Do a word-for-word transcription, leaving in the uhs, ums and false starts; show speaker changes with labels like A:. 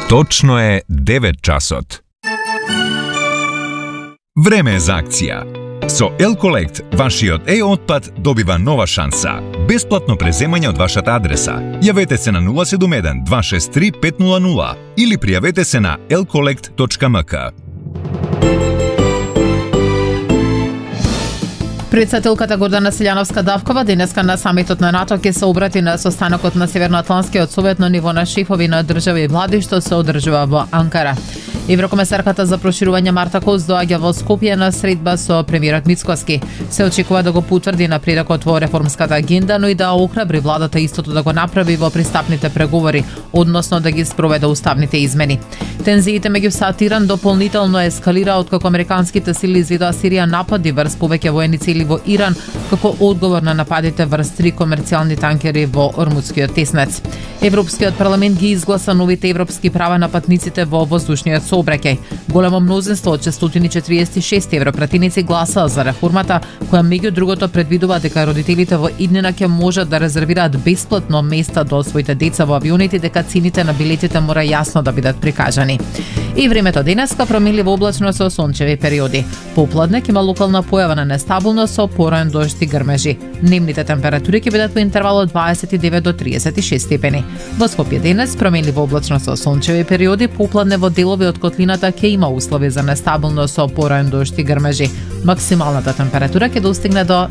A: Точно е девет часот. Време е за акција. Со L-Collect, вашиот е-отпад добива нова шанса. Бесплатно преземање од вашата адреса. Јавете се на нула седум еден два шест три пет нула нула или пријавете се на ел колект точка ем ка.
B: Председателката Гордана Силјановска-Давкова денеска на самитот на НАТО ќе се обрати на состанокот на Северноатлантскиот совет на ниво на шефови на држави и влади што се одржува во Анкара. Еврокомесарката за проширување Марта Кос доаѓа во Скопје на средба со премиерот Мицкоски. Се очекува да го потврди напредокот во реформската агенда, но и да охрабри владата истото да го направи во пристапните преговори, односно да ги спроведе уставните измени. Тензиите меѓу САД и Иран дополнително ескалира откако американските сили изведоа серија напади врз повеќе воени цели во Иран како одговор на нападите врз три комерцијални танкери во Ормудскиот теснец. Европскиот парламент ги изгласа новите европски права на патниците во воздушниот сообраќај. Големо мнозинство од четиристотини и четириесет и шест европратеници гласаа за реформата, која меѓу другото предвидува дека родителите во иднина ќе можат да резервираат бесплатно места до своите деца во авионите, дека цените на билетите мора јасно да бидат прикажани. И времето денеска променливо облачно со сончеви периоди. Попладне ќе има локална појава на нестабилност со пороен дожд и грмежи. Дневните температури ќе бидат во интервал од дваесет и девет до триесет и шест степени. Во Скопје денес променливо облачно со сончеви периоди, попладне во делови од котлината ќе има услови за нестабилност со пороен дожд и грмежи. Максималната температура ќе достигне до